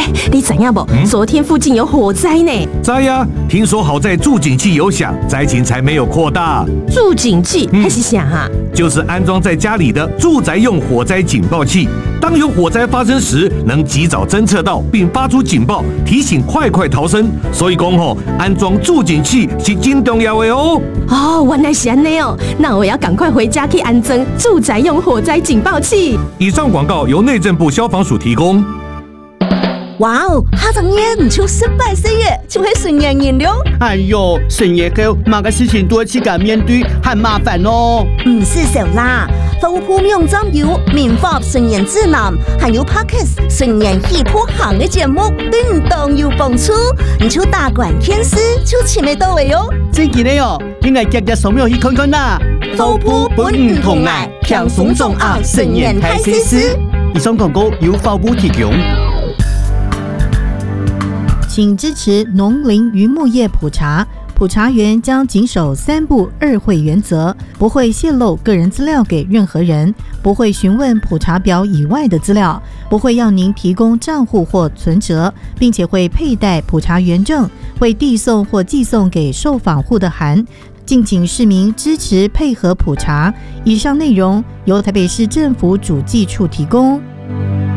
你知影不？昨天附近有火灾呢。 知呀，听说好在助警器有响，灾情才没有扩大。 助警器还是啥啊？ 就是安装在家里的住宅用火灾警报器，当有火灾发生时，能及早侦测到并发出警报，提醒快逃生。所以讲安装助警器是真重要的哦。 原来是这样哦，那我要赶快回家去安装住宅用火灾警报器。 以上广告由内政部消防署提供。 哇哦，哈张爷唔像失败岁月，就系顺人人了。 哎呦，顺业后某个事情多去敢面对，很麻烦哦。 唔是手啦，丰富用装有民法顺人指南，还有 Podcast 顺人喜普行的节目，对唔当有帮助。你就大管天师就前面到位哟。 真嘅嘞哦，应该日扫描去看看啦。 丰富本唔同来，轻松重压顺人开始师。 以上广告由法务提供。 请支持农林渔牧业普查。普查员将谨守3不2会原则，不会泄露个人资料给任何人，不会询问普查表以外的资料，不会要您提供账户或存折，并且会佩戴普查员证，会递送或寄送给受访户的函。敬请市民支持配合普查。以上内容由台北市政府主计处提供。